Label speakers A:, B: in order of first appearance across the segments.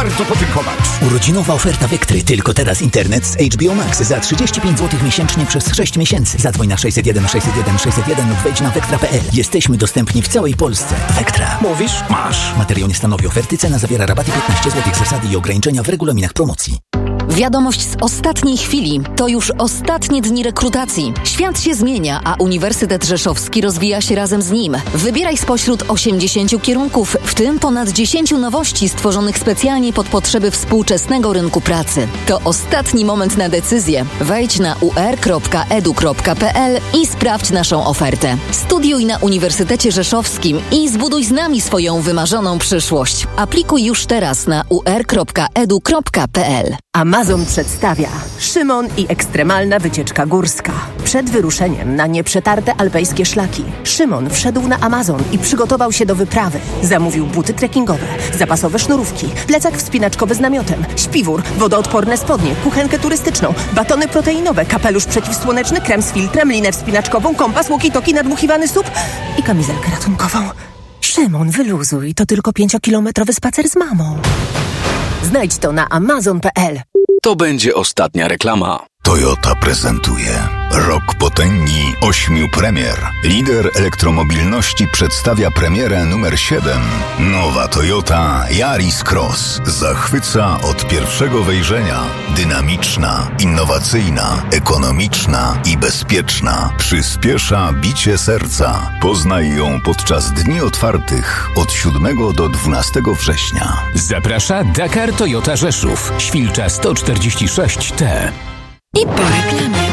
A: warto podziękować.
B: Urodzinowa oferta Vectry. Tylko teraz internet z HBO Max za 35 zł miesięcznie przez 6 miesięcy. Zadzwoń na 601 601 601 lub wejdź na vectra.pl. Jesteśmy dostępni w całej Polsce. Vectra.
A: Mówisz? Masz.
B: Materiał nie stanowi oferty. Cena zawiera rabaty 15 zł. Zasady i ograniczenia w regulaminach promocji.
C: Wiadomość z ostatniej chwili. To już ostatnie dni rekrutacji. Świat się zmienia, a Uniwersytet Rzeszowski rozwija się razem z nim. Wybieraj spośród 80 kierunków, w tym ponad 10 nowości stworzonych specjalnie pod potrzeby współczesnego rynku pracy. To ostatni moment na decyzję. Wejdź na ur.edu.pl i sprawdź naszą ofertę. Studiuj na Uniwersytecie Rzeszowskim i zbuduj z nami swoją wymarzoną przyszłość. Aplikuj już teraz na ur.edu.pl.
D: Amazon przedstawia Szymon i ekstremalna wycieczka górska. Przed wyruszeniem na nieprzetarte alpejskie szlaki Szymon wszedł na Amazon i przygotował się do wyprawy. Zamówił buty trekkingowe, zapasowe sznurówki, plecak wspinaczkowy z namiotem, śpiwór, wodoodporne spodnie, kuchenkę turystyczną, batony proteinowe, kapelusz przeciwsłoneczny, krem z filtrem, linę wspinaczkową, kompas, walkie-talkie, nadmuchiwany SUP i kamizelkę ratunkową. Szymon, wyluzuj, to tylko 5-kilometrowy spacer z mamą. Znajdź to na amazon.pl.
E: To będzie ostatnia reklama.
F: Toyota prezentuje Rok Potęgi 8 premier. Lider elektromobilności przedstawia premierę numer 7. Nowa Toyota Yaris Cross zachwyca od pierwszego wejrzenia. Dynamiczna, innowacyjna, ekonomiczna i bezpieczna. Przyspiesza bicie serca. Poznaj ją podczas dni otwartych od 7 do 12 września.
G: Zaprasza Dakar Toyota Rzeszów. Świlcza 146T.
C: I po reklamie.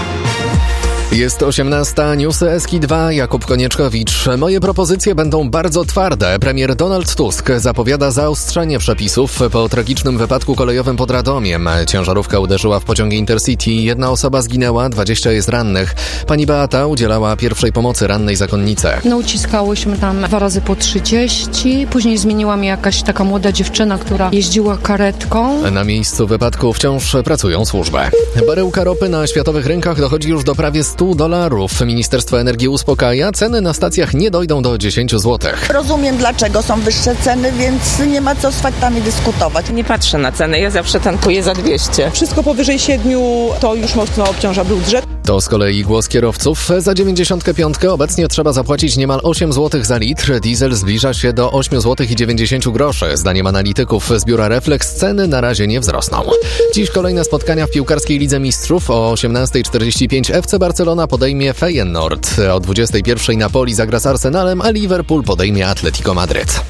H: Jest 18, newsy Eski 2, Jakub Konieczkowicz. Moje propozycje będą bardzo twarde. Premier Donald Tusk zapowiada zaostrzenie przepisów po tragicznym wypadku kolejowym pod Radomiem. Ciężarówka uderzyła w pociąg Intercity. 1 osoba zginęła, 20 jest rannych. Pani Beata udzielała pierwszej pomocy rannej zakonnice.
I: No uciskałyśmy tam 2 razy po 30. Później zmieniła mnie jakaś taka młoda dziewczyna, która jeździła karetką.
H: Na miejscu wypadku wciąż pracują służby. Baryłka ropy na światowych rynkach dochodzi już do prawie $100. Ministerstwo Energii uspokaja, ceny na stacjach nie dojdą do 10 zł.
J: Rozumiem, dlaczego są wyższe ceny, więc nie ma co z faktami dyskutować.
K: Nie patrzę na ceny, ja zawsze tankuję za 200. Wszystko powyżej 7 to już mocno obciąża budżet.
H: To z kolei głos kierowców. Za 95 obecnie trzeba zapłacić niemal 8 zł za litr. Diesel zbliża się do 8 zł i 90 groszy. Zdaniem analityków z biura Reflex ceny na razie nie wzrosną. Dziś kolejne spotkania w piłkarskiej Lidze Mistrzów. O 18:45 FC Barcelona podejmie Feyenoord. O 21:00 Napoli zagra z Arsenalem, a Liverpool podejmie Atletico Madryt.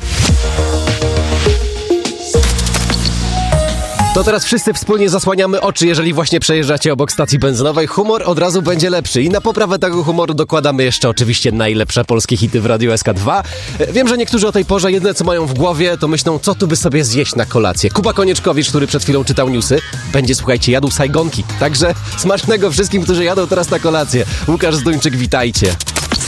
L: To teraz wszyscy wspólnie zasłaniamy oczy, jeżeli właśnie przejeżdżacie obok stacji benzynowej. Humor od razu będzie lepszy i na poprawę tego humoru dokładamy jeszcze oczywiście najlepsze polskie hity w Radiu SK2. Wiem, że niektórzy o tej porze jedyne co mają w głowie to myślą, co tu by sobie zjeść na kolację. Kuba Konieczkowicz, który przed chwilą czytał newsy, będzie, słuchajcie, jadł sajgonki. Także smacznego wszystkim, którzy jadą teraz na kolację. Łukasz Zduńczyk, witajcie.